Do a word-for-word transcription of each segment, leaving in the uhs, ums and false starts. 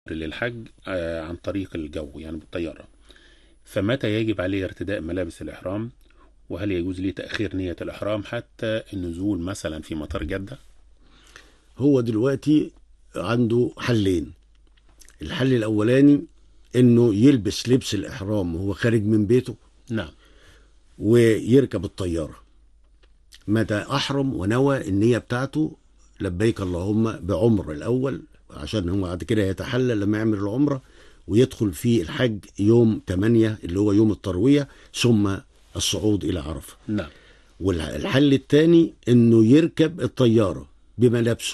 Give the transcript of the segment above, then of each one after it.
للحج آه، عن طريق الجو يعني بالطيارة، فمتى يجب عليه ارتداء ملابس الإحرام؟ وهل يجوز لي تأخير نية الإحرام حتى النزول مثلا في مطار جدة؟ هو دلوقتي عنده حلين. الحل الأولاني إنه يلبس لبس الإحرام وهو خارج من بيته نعم. ويركب الطيارة. متى أحرم ونوى النية بتاعته لبيك اللهم بعمر الأول، عشان هو بعد كده يتحلل لما يعمل العمرة ويدخل في الحج يوم ثمانية اللي هو يوم التروية، ثم الصعود إلى عرفة. نعم. والحل الثاني إنه يركب الطيارة بملابسه،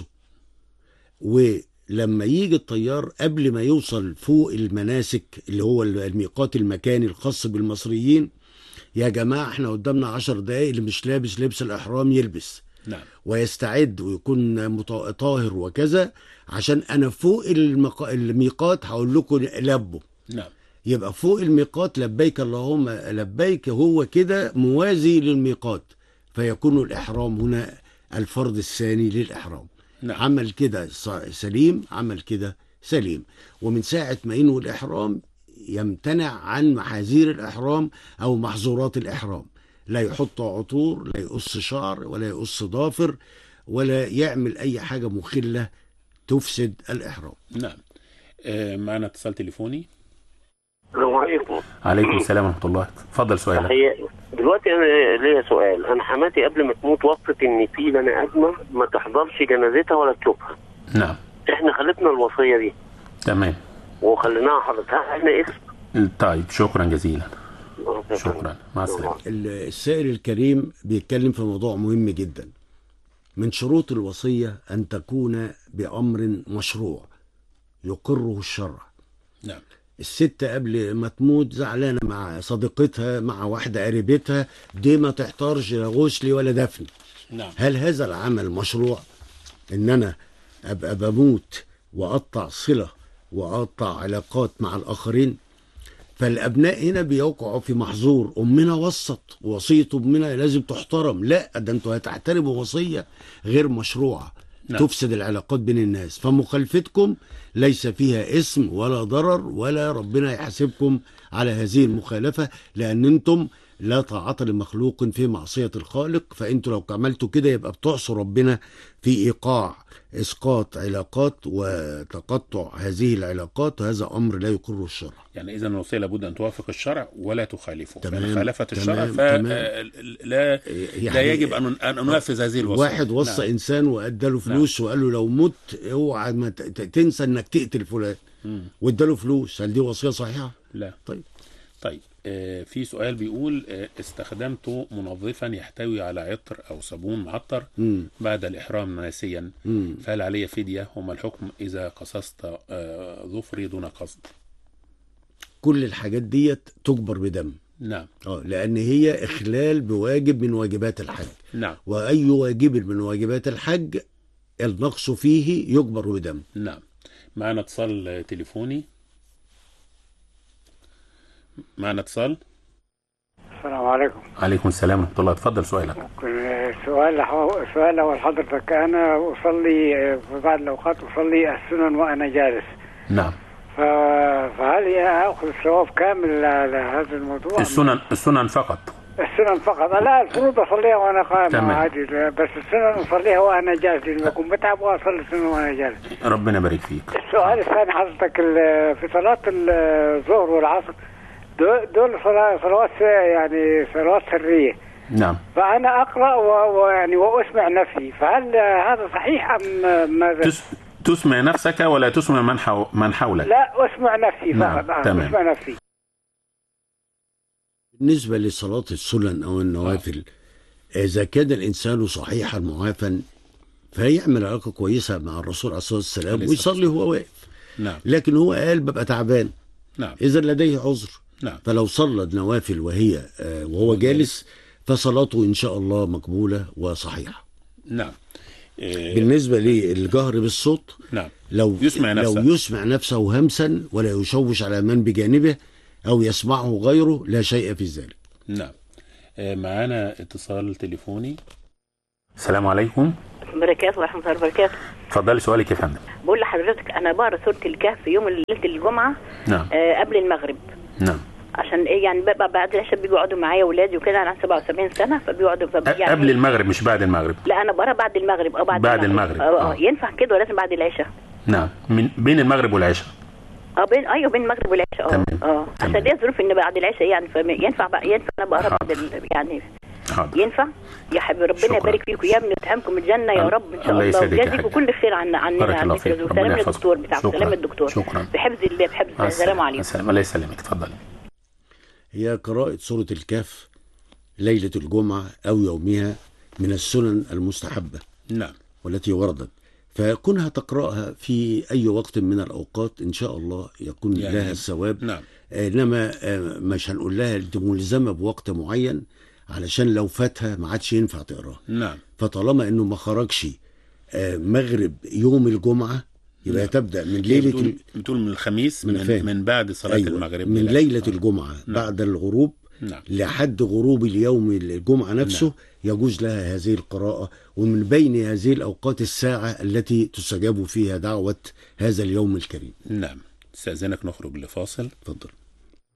ولما يجي الطيار قبل ما يوصل فوق المناسك اللي هو الميقات المكاني الخاص بالمصريين، يا جماعة احنا قدامنا عشر دقايق، اللي مش لابس لبس الإحرام يلبس. نعم. ويستعد ويكون مط- طاهر وكذا، عشان أنا فوق المق... الميقات هقول لكم لبوا. نعم. يبقى فوق الميقات لبيك اللهم لبيك، هو كده موازي للميقات، فيكون الإحرام هنا الفرض الثاني للإحرام. نعم. عمل كده ص- سليم، عمل كده سليم. ومن ساعة ما ينوي الإحرام يمتنع عن محاذير الإحرام أو محظورات الإحرام. لا يحط عطور، لا يقص شعر، ولا يقص ضافر، ولا يعمل أي حاجة مخلة تفسد الإحرام. نعم. آه، معنا اتصال تليفوني. السلام عليكم. عليكم السلام ورحمة الله، اتفضل سؤالك. تحية. دلوقتي انا ليا سؤال. انا حماتي قبل ما تموت وصت ان في بني ادمه ما تحضرش جنازتها ولا تشوفها. نعم. احنا خلتنا الوصيه دي تمام. وخليناها حضرتها، احنا اسم. طيب شكرا جزيلا. شكرا، مع السلامة. السائل الكريم بيتكلم في موضوع مهم جدا. من شروط الوصية أن تكون بأمر مشروع يقره الشرع. نعم. الست قبل ما تموت زعلانة مع صديقتها، مع واحدة قريبتها، دي ما تحتارش لا غسل ولا دفن. نعم. هل هذا العمل مشروع؟ إن أنا أبقى بموت وأقطع صلة وأقطع علاقات مع الآخرين؟ فالأبناء هنا بيوقعوا في محظور. أمنا وسط، وصية أمنا لازم تحترم. لا، ده أنتوا هتحترموا وصية غير مشروعة. نعم. تفسد العلاقات بين الناس. فمخالفتكم ليس فيها اسم ولا ضرر، ولا ربنا يحاسبكم على هذه المخالفة، لأن أنتم لا طاعة لمخلوق في معصية الخالق. فأنتوا لو عملتوا كده يبقى بتعصوا ربنا في إيقاع إسقاط علاقات وتقطع هذه العلاقات، وهذا أمر لا يقره الشرع. يعني إذا الوصية لابد أن توافق الشرع ولا تخالفه. تمام. فإن خالفت الشرع تمام. فلا تمام. لا, يعني لا يجب أن أن ننفذ هذه الوصية. واحد وصى نعم. إنسان وأداله فلوس. نعم. وقال له لو مت اوعى ما ت- تنسى إنك تقتل فلان، واداله فلوس. هل دي وصية صحيحة؟ لا. طيب. طيب آه في سؤال بيقول آه استخدمت منظفا يحتوي على عطر أو صابون معطر مم. بعد الإحرام ناسيا، مم. فهل علي فدية؟ وما الحكم إذا قصصت آه ظفري دون قصد؟ كل الحاجات ديت تجبر بدم. نعم. اه لأن هي إخلال بواجب من واجبات الحج. نعم. وأي واجب من واجبات الحج النقص فيه يجبر بدم. نعم. معنا اتصال تليفوني. معنا اتصال. السلام عليكم. عليكم السلام ورحمة الله، اتفضل سؤالك. سؤال سؤال أول حضرتك، أنا أصلي في بعض الأوقات أصلي السنن وأنا جالس. نعم. فهل أخذ الثواب كامل على هذا الموضوع؟ السنن السنن فقط. السنن فقط. لا، الفروض أصليها وأنا قائم عادي، بس السنن أصليها وأنا جالس لما أكون بتعب وأصلي السنن وأنا جالس. ربنا يبارك فيك. السؤال الثاني حضرتك، في صلاة الظهر والعصر دول صلوات يعني صلوات سرية. نعم. فأنا أقرأ ويعني وأسمع نفسي، فهل هذا صحيح أم ماذا؟ تس... تسمع نفسك ولا تسمع من, حو... من حولك؟ لا، أسمع نفسي فقط. نعم. تمام. أسمع نفسي. بالنسبة لصلاة السنن أو النوافل، إذا كان الإنسان صحيحا معافا فيعمل علاقة كويسة مع الرسول عليه الصلاة والسلام ويصلي وهو واقف. نعم. لكن هو قال ببقى تعبان. نعم. إذا لديه عذر. نعم. فلو صلى النوافل وهي آه وهو جالس فصلاته إن شاء الله مقبولة وصحيحة. نعم. إيه بالنسبة للجهر بالصوت، نعم. لو يسمع نفسه. لو يسمع نفسه همسا ولا يشوش على من بجانبه أو يسمعه غيره لا شيء في ذلك. نعم. معانا اتصال تليفوني. السلام عليكم. بركاته ورحمة الله وبركاته. اتفضلي سؤالك يا فندم. بقول لحضرتك أنا بقرا سورة الكهف يوم ليلة الجمعة. نعم. آه قبل المغرب. نعم. عشان إيه يعني بقى بعد العشاء بيقعدوا معايا أولادي وكده، أنا عندي سبعة وسبعين سنة فبيقعدوا يعني قبل المغرب مش بعد المغرب؟ لا أنا بقرا بعد المغرب أو بعد, بعد المغرب. المغرب. اه ينفع كده ولازم بعد العشاء؟ نعم، من بين المغرب والعشاء. اه بين ايوه بين المغرب والعشاء. اه اه عشان ليا ظروف ان بعد العشاء يعني ينفع بقى ينفع انا بقرا بعد يعني حاضر. ينفع يا حبيبي ربنا يبارك فيكم يا ابني ويتهمكم الجنه يا رب ان شاء الله ويجازيكم كل خير عن عننا عن وسلام للدكتور بتاعكم. سلام الدكتور. شكرا. بحفظ الله بحفظ الله. السلام عليكم. السلام الله يسلمك. اتفضلي. هي قراءة سورة الكهف ليلة الجمعة أو يومها من السنن المستحبة. نعم. والتي وردت، فكونها تقرأها في أي وقت من الأوقات إن شاء الله يكون يعني لها الثواب. نعم. إنما مش هنقول لها أنت ملزمة بوقت معين علشان لو فاتها ما عادش ينفع تقراها. نعم. فطالما إنه ما خرجش مغرب يوم الجمعة يبقى نعم. تبدأ من ليلة بتقول, بتقول من الخميس من, من, من بعد صلاة أيوة. المغرب من ليلة الجمعة. نعم. بعد الغروب. نعم. لحد غروب اليوم الجمعة نفسه. نعم. يجوز لها هذه القراءة، ومن بين هذه الأوقات الساعة التي تستجاب فيها دعوة هذا اليوم الكريم. نعم. استأذنك نخرج لفاصل. اتفضل.